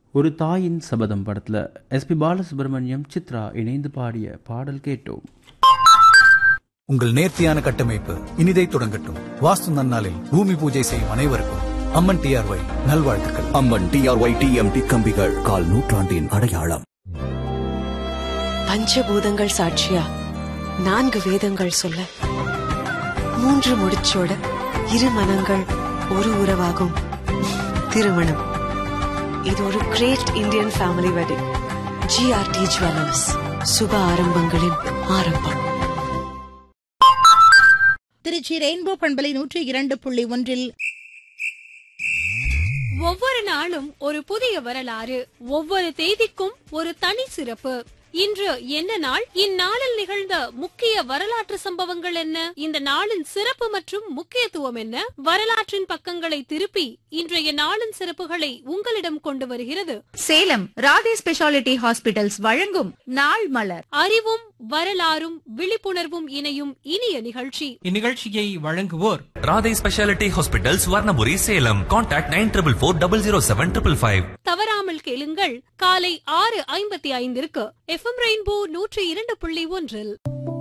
ஒரு தாயின் சபதம் படத்துல எஸ்பி பாலசுப்ரமணியம் சித்ரா இணைந்து பாடிய பாடல் கேட்டோம். உங்கள் நேர்த்தியான கட்டமைப்பு இனிதை தொடங்கட்டும். வாஸ்து நன்னாளில் பூமி பூஜை செய்யும் அனைவருக்கும் அம்மன் டிஆர்ஒய் நல்வாழ்த்துக்கள். அம்மன் டிஆர்ஒய் டிஎம்டி கம்பிகள் கால் நூற்றாண்டின் அடையாளம். பஞ்சபூதங்கள் சாட்சியா 4 வேதங்கள் சொல்ல 3 முடிச்சோட 2 மனங்கள் ஒரு உறவாகும் திருமணம். இது ஒரு great Indian family wedding. GRT jewellers, சுப ஆரம்பங்களின் ஆரம்பம். திருச்சி ரெயின்போ பண்பலை 102.1 ஒவ்வொரு நாளும் ஒரு புதிய வரலாறு, ஒவ்வொரு தேதிக்கும் ஒரு தனி சிறப்பு. இன்று என்ன நாள்? இந்நாளில் நிகழ்ந்த முக்கிய வரலாற்று சம்பவங்கள் என்ன? இந்த நாளின் சிறப்பு மற்றும் முக்கியத்துவம் என்ன? வரலாற்றின் பக்கங்களை திருப்பி இன்றைய நாளின் சிறப்புகளை உங்களிடம் கொண்டு வருகிறது சேலம் ராதே ஸ்பெஷாலிட்டி ஹாஸ்பிட்டல்ஸ் வழங்கும் நாள் மலர். அறிவும் வரலாறும் விழிப்புணர்வும் இணையும் இனிய நிகழ்ச்சி. இந்நிகழ்ச்சியை வழங்குவோர் Radhe speciality hospitals Varnapuri Salem. Contact 94400755. தவறாமல் கேளுங்கள். காலை 6:55 FM ரெயின்போ 102.1.